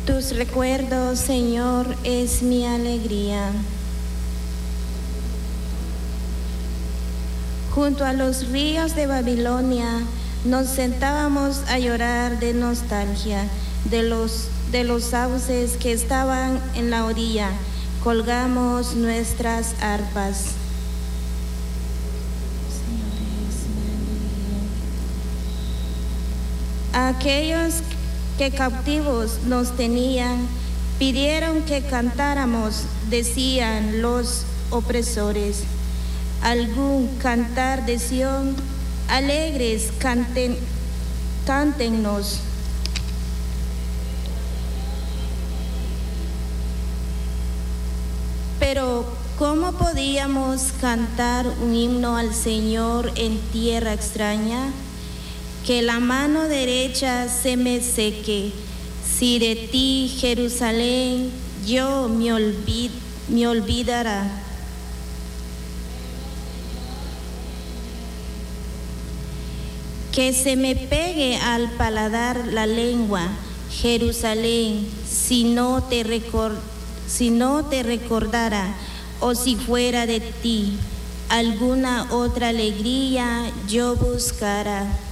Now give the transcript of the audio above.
Tus recuerdos, Señor, es mi alegría. Junto a los ríos de Babilonia nos sentábamos a llorar de nostalgia de los sauces que estaban en la orilla. Colgamos nuestras arpas. Aquellos que cautivos nos tenían, pidieron que cantáramos, decían los opresores. Algún cantar de Sión, alegres cántennos. Pero, ¿cómo podíamos cantar un himno al Señor en tierra extraña? Que la mano derecha se me seque, si de ti, Jerusalén, yo me olvidara. Que se me pegue al paladar la lengua, Jerusalén, si no te recordara, o si fuera de ti, alguna otra alegría yo buscara.